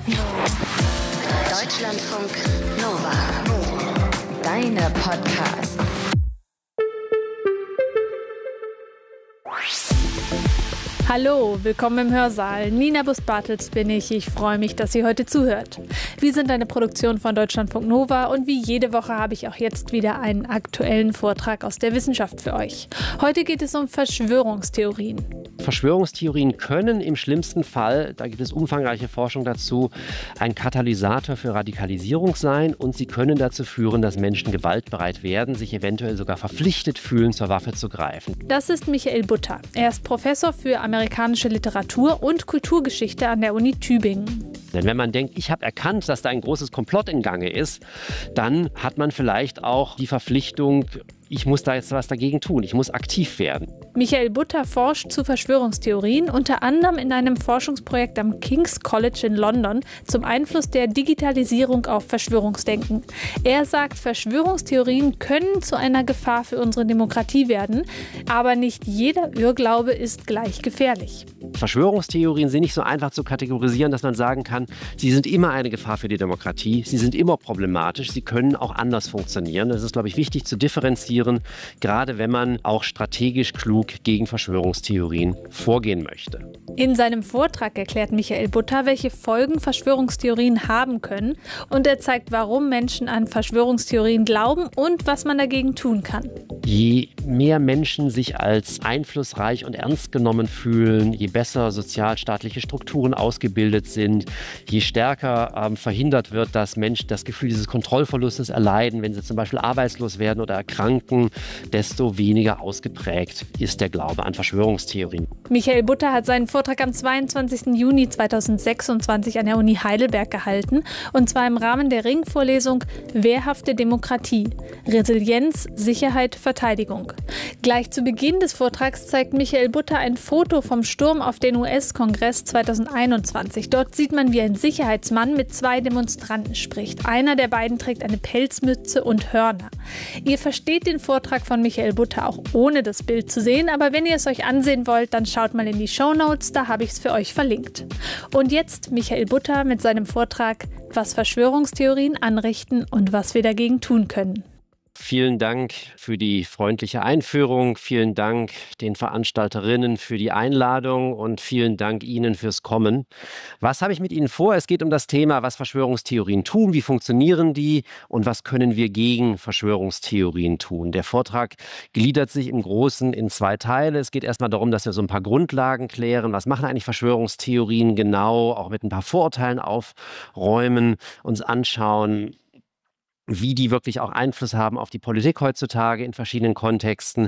Deutschlandfunk Nova. Deine Podcasts. Hallo, willkommen im Hörsaal. Nina Bust-Bartels bin ich. Ich freue mich, dass ihr heute zuhört. Wir sind eine Produktion von Deutschlandfunk Nova und wie jede Woche habe ich auch jetzt wieder einen aktuellen Vortrag aus der Wissenschaft für euch. Heute geht es um Verschwörungstheorien. Verschwörungstheorien können im schlimmsten Fall, da gibt es umfangreiche Forschung dazu, ein Katalysator für Radikalisierung sein und sie können dazu führen, dass Menschen gewaltbereit werden, sich eventuell sogar verpflichtet fühlen, zur Waffe zu greifen. Das ist Michael Butter. Er ist Professor für amerikanische Literatur und Kulturgeschichte an der Uni Tübingen. Denn wenn man denkt, ich habe erkannt, dass da ein großes Komplott in Gange ist, dann hat man vielleicht auch die Verpflichtung, ich muss da jetzt was dagegen tun, ich muss aktiv werden. Michael Butter forscht zu Verschwörungstheorien, unter anderem in einem Forschungsprojekt am King's College in London zum Einfluss der Digitalisierung auf Verschwörungsdenken. Er sagt, Verschwörungstheorien können zu einer Gefahr für unsere Demokratie werden, aber nicht jeder Irrglaube ist gleich gefährlich. Verschwörungstheorien sind nicht so einfach zu kategorisieren, dass man sagen kann, sie sind immer eine Gefahr für die Demokratie, sie sind immer problematisch, sie können auch anders funktionieren. Das ist, glaube ich, wichtig zu differenzieren, gerade wenn man auch strategisch klug gegen Verschwörungstheorien vorgehen möchte. In seinem Vortrag erklärt Michael Butter, welche Folgen Verschwörungstheorien haben können und er zeigt, warum Menschen an Verschwörungstheorien glauben und was man dagegen tun kann. Je mehr Menschen sich als einflussreich und ernst genommen fühlen, je besser sozialstaatliche Strukturen ausgebildet sind, je stärker verhindert wird, dass Menschen das Gefühl dieses Kontrollverlustes erleiden, wenn sie zum Beispiel arbeitslos werden oder erkranken, desto weniger ausgeprägt ist der Glaube an Verschwörungstheorien. Michael Butter hat seinen Vortrag am 22. Juni 2026 an der Uni Heidelberg gehalten, und zwar im Rahmen der Ringvorlesung Wehrhafte Demokratie – Resilienz, Sicherheit, Verteidigung. Gleich zu Beginn des Vortrags zeigt Michael Butter ein Foto vom Sturm auf den US-Kongress 2021. Dort sieht man, wie ein Sicherheitsmann mit zwei Demonstranten spricht. Einer der beiden trägt eine Pelzmütze und Hörner. Ihr versteht den Vortrag von Michael Butter auch ohne das Bild zu sehen, aber wenn ihr es euch ansehen wollt, dann schaut mal in die Shownotes, da habe ich es für euch verlinkt. Und jetzt Michael Butter mit seinem Vortrag, was Verschwörungstheorien anrichten und was wir dagegen tun können. Vielen Dank für die freundliche Einführung, vielen Dank den Veranstalterinnen für die Einladung und vielen Dank Ihnen fürs Kommen. Was habe ich mit Ihnen vor? Es geht um das Thema, was Verschwörungstheorien tun, wie funktionieren die und was können wir gegen Verschwörungstheorien tun. Der Vortrag gliedert sich im Großen in zwei Teile. Es geht erstmal darum, dass wir so ein paar Grundlagen klären. Was machen eigentlich Verschwörungstheorien genau? Auch mit ein paar Vorurteilen aufräumen, uns anschauen, wie die wirklich auch Einfluss haben auf die Politik heutzutage in verschiedenen Kontexten.